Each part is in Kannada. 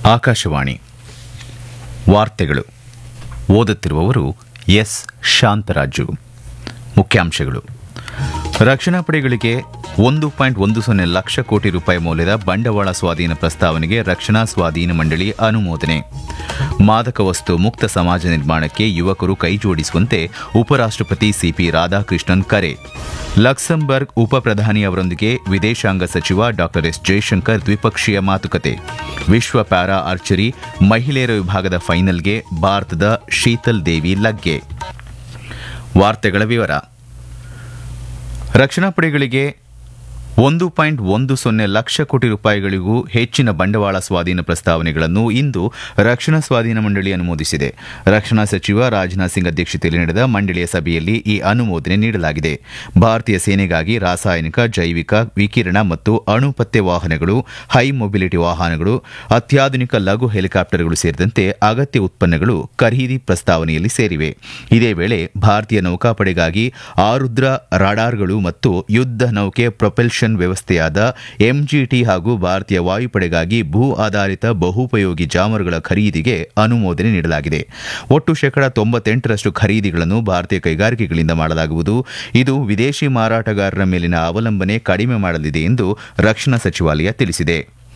ಆಕಾಶವಾಣಿ ವಾರ್ತೆಗಳು ಓದುತ್ತಿರುವವರು ಎಸ್ ಶಾಂತರಾಜು. ಮುಖ್ಯಾಂಶಗಳು: ರಕ್ಷಣಾ ಪಡೆಗಳಿಗೆ 1.10 ಲಕ್ಷ ಕೋಟಿ ರೂಪಾಯಿ ಮೌಲ್ಯದ ಬಂಡವಾಳ ಸ್ವಾಧೀನ ಪ್ರಸ್ತಾವನೆಗೆ ರಕ್ಷಣಾ ಸ್ವಾಧೀನ ಮಂಡಳಿ ಅನುಮೋದನೆ. ಮಾದಕ ವಸ್ತು ಮುಕ್ತ ಸಮಾಜ ನಿರ್ಮಾಣಕ್ಕೆ ಯುವಕರು ಕೈಜೋಡಿಸುವಂತೆ ಉಪರಾಷ್ಟಪತಿ ಸಿಪಿ ರಾಧಾಕೃಷ್ಣನ್ ಕರೆ. ಲಕ್ಸಂಬರ್ಗ್ ಉಪ ಪ್ರಧಾನಿ ಅವರೊಂದಿಗೆ ವಿದೇಶಾಂಗ ಸಚಿವ ಡಾ ಎಸ್ ಜೈಶಂಕರ್ ದ್ವಿಪಕ್ಷೀಯ ಮಾತುಕತೆ. ವಿಶ್ವ ಪ್ಯಾರಾ ಆರ್ಚರಿ ಮಹಿಳೆಯರ ವಿಭಾಗದ ಫೈನಲ್ಗೆ ಭಾರತದ ಶೀತಲ್ ದೇವಿ ಲಗ್ಗೆ. ವಾರ್ತೆಗಳ ವಿವರ. ರಕ್ಷಣಾ ಪಡೆಗಳಿಗೆ 1.10 ಲಕ್ಷ ಕೋಟಿ ರೂಪಾಯಿಗಳಿಗೂ ಹೆಚ್ಚಿನ ಬಂಡವಾಳ ಸ್ವಾಧೀನ ಪ್ರಸ್ತಾವನೆಗಳನ್ನು ಇಂದು ರಕ್ಷಣಾ ಸ್ವಾಧೀನ ಮಂಡಳಿ ಅನುಮೋದಿಸಿದೆ. ರಕ್ಷಣಾ ಸಚಿವ ರಾಜನಾಥ್ ಸಿಂಗ್ ಅಧ್ಯಕ್ಷತೆಯಲ್ಲಿ ನಡೆದ ಮಂಡಳಿಯ ಸಭೆಯಲ್ಲಿ ಈ ಅನುಮೋದನೆ ನೀಡಲಾಗಿದೆ. ಭಾರತೀಯ ಸೇನೆಗಾಗಿ ರಾಸಾಯನಿಕ, ಜೈವಿಕ, ವಿಕಿರಣ ಮತ್ತು ಅಣು ಪತ್ತೆ ವಾಹನಗಳು, ಹೈ ಮೊಬಿಲಿಟಿ ವಾಹನಗಳು, ಅತ್ಯಾಧುನಿಕ ಲಘು ಹೆಲಿಕಾಪ್ಟರ್ಗಳು ಸೇರಿದಂತೆ ಅಗತ್ಯ ಉತ್ಪನ್ನಗಳು ಖರೀದಿ ಪ್ರಸ್ತಾವನೆಯಲ್ಲಿ ಸೇರಿವೆ. ಇದೇ ವೇಳೆ ಭಾರತೀಯ ನೌಕಾಪಡೆಗಾಗಿ ಆರುದ್ರ ರಾಡಾರ್ಗಳು ಮತ್ತು ಯುದ್ಧ ನೌಕೆ ಪ್ರೊಪಲ್ಷನ್ ವ್ಯವಸ್ಥೆಯಾದ ಎಂಜಿಟಿ ಹಾಗೂ ಭಾರತೀಯ ವಾಯುಪಡೆಗಾಗಿ ಭೂ ಆಧಾರಿತ ಬಹುಪಯೋಗಿ ಜಾಮರುಗಳ ಖರೀದಿಗೆ ಅನುಮೋದನೆ ನೀಡಲಾಗಿದೆ. ಒಟ್ಟು 98% ಖರೀದಿಗಳನ್ನು ಭಾರತೀಯ ಕೈಗಾರಿಕೆಗಳಿಂದ ಮಾಡಲಾಗುವುದು. ಇದು ವಿದೇಶಿ ಮಾರಾಟಗಾರರ ಮೇಲಿನ ಅವಲಂಬನೆ ಕಡಿಮೆ ಮಾಡಲಿದೆ ಎಂದು ರಕ್ಷಣಾ ಸಚಿವಾಲಯ ತಿಳಿಸಿದೆ.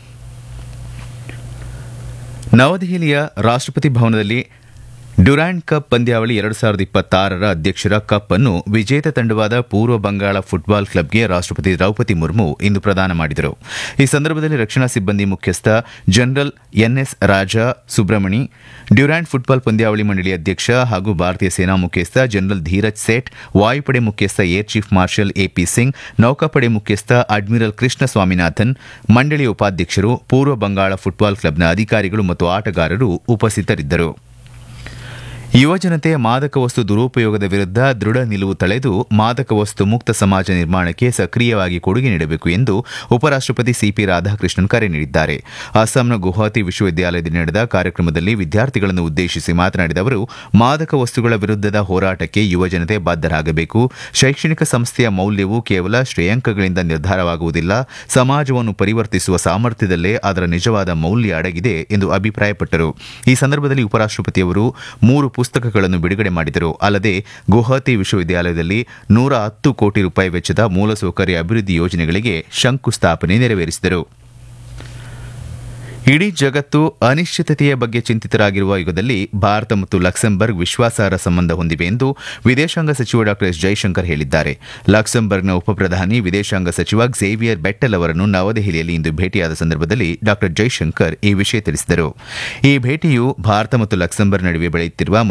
ನವದೆಹಲಿಯ ರಾಷ್ಟ್ರಪತಿ ಭವನದಲ್ಲಿ ಡ್ಯುರಾಂಡ್ ಕಪ್ ಪಂದ್ಯಾವಳಿ 2026ರ ಅಧ್ಯಕ್ಷರ ಕಪ್ ಅನ್ನು ವಿಜೇತ ತಂಡವಾದ ಪೂರ್ವ ಬಂಗಾಳ ಫುಟ್ಬಾಲ್ ಕ್ಲಬ್ಗೆ ರಾಷ್ಟ್ರಪತಿ ದ್ರೌಪದಿ ಮುರ್ಮು ಇಂದು ಪ್ರದಾನ ಮಾಡಿದರು. ಈ ಸಂದರ್ಭದಲ್ಲಿ ರಕ್ಷಣಾ ಸಿಬ್ಬಂದಿ ಮುಖ್ಯಸ್ಥ general N S Raja Subramani, Durand football ಪಂದ್ಯಾವಳಿ ಮಂಡಳಿ ಅಧ್ಯಕ್ಷ ಹಾಗೂ ಭಾರತೀಯ ಸೇನಾ ಮುಖ್ಯಸ್ಥ ಜನರಲ್ ಧೀರಜ್ ಸೇಠ್, ವಾಯುಪಡೆ ಮುಖ್ಯಸ್ಥ air chief marshal AP Singh, ನೌಕಾಪಡೆ ಮುಖ್ಯಸ್ಥ ಅಡ್ಮಿರಲ್ ಕೃಷ್ಣ ಸ್ವಾಮಿನಾಥನ್, ಮಂಡಳಿಯ ಉಪಾಧ್ಯಕ್ಷರು, ಪೂರ್ವ ಬಂಗಾಳ ಫುಟ್ಬಾಲ್ ಕ್ಲಬ್ನ ಅಧಿಕಾರಿಗಳು ಮತ್ತು ಆಟಗಾರರು ಉಪಸ್ಥಿತರಿದ್ದರು. ಯುವಜನತೆ ಮಾದಕ ವಸ್ತು ದುರುಪಯೋಗದ ವಿರುದ್ಧ ದೃಢ ನಿಲುವು ತಳೆದು ಮಾದಕ ವಸ್ತು ಮುಕ್ತ ಸಮಾಜ ನಿರ್ಮಾಣಕ್ಕೆ ಸಕ್ರಿಯವಾಗಿ ಕೊಡುಗೆ ನೀಡಬೇಕು ಎಂದು ಉಪರಾಷ್ಟಪತಿ ಸಿಪಿ ರಾಧಾಕೃಷ್ಣನ್ ಕರೆ ನೀಡಿದ್ದಾರೆ. ಅಸ್ಸಾಂನ ಗುವಾಹತಿ ವಿಶ್ವವಿದ್ಯಾಲಯದಲ್ಲಿ ನಡೆದ ಕಾರ್ಯಕ್ರಮದಲ್ಲಿ ವಿದ್ಯಾರ್ಥಿಗಳನ್ನು ಉದ್ದೇಶಿಸಿ ಮಾತನಾಡಿದ ಅವರು, ಮಾದಕ ವಸ್ತುಗಳ ವಿರುದ್ಧದ ಹೋರಾಟಕ್ಕೆ ಯುವಜನತೆ ಬದ್ಧರಾಗಬೇಕು. ಶೈಕ್ಷಣಿಕ ಸಂಸ್ಥೆಯ ಮೌಲ್ಯವು ಕೇವಲ ಶ್ರೇಯಾಂಕಗಳಿಂದ ನಿರ್ಧಾರವಾಗುವುದಿಲ್ಲ. ಸಮಾಜವನ್ನು ಪರಿವರ್ತಿಸುವ ಸಾಮರ್ಥ್ಯದಲ್ಲೇ ಅದರ ನಿಜವಾದ ಮೌಲ್ಯ ಅಡಗಿದೆ ಎಂದು ಅಭಿಪ್ರಾಯಪಟ್ಟರು. ಈ ಸಂದರ್ಭದಲ್ಲಿ ಉಪರಾಷ್ಟಪತಿಯವರು 3 ಪುಸ್ತಕಗಳನ್ನು ಬಿಡುಗಡೆ ಮಾಡಿದರು. ಅಲ್ಲದೆ ಗುವಾಹತಿ ವಿಶ್ವವಿದ್ಯಾಲಯದಲ್ಲಿ 110 ಕೋಟಿ ರೂಪಾಯಿ ವೆಚ್ಚದ ಮೂಲಸೌಕರ್ಯ ಅಭಿವೃದ್ಧಿ ಯೋಜನೆಗಳಿಗೆ ಶಂಕುಸ್ಥಾಪನೆ ನೆರವೇರಿಸಿದರು. ಇಡೀ ಜಗತ್ತು ಅನಿಶ್ಚಿತತೆಯ ಬಗ್ಗೆ ಚಿಂತಿತರಾಗಿರುವ ಯುಗದಲ್ಲಿ ಭಾರತ ಮತ್ತು ಲಕ್ಸಂಬರ್ಗ್ ವಿಶ್ವಾಸಾರ್ಹ ಸಂಬಂಧ ಹೊಂದಿವೆ ಎಂದು ವಿದೇಶಾಂಗ ಸಚಿವ ಡಾ ಎಸ್ ಜೈಶಂಕರ್ ಹೇಳಿದ್ದಾರೆ. ಲಕ್ಸಂಬರ್ಗ್ನ ಉಪಪ್ರಧಾನಿ ವಿದೇಶಾಂಗ ಸಚಿವ ಝೇವಿಯರ್ ಬೆಟ್ಟೆಲ್ ಅವರನ್ನು ನವದೆಹಲಿಯಲ್ಲಿ ಇಂದು ಭೇಟಿಯಾದ ಸಂದರ್ಭದಲ್ಲಿ ಡಾ ಜೈಶಂಕರ್ ಈ ವಿಷಯ ತಿಳಿಸಿದರು. ಈ ಭೇಟಿಯು ಭಾರತ ಮತ್ತು ಲಕ್ಸಂಬರ್ಗ್ ನಡುವೆ ಬೆಳೆಯುತ್ತಿರುವ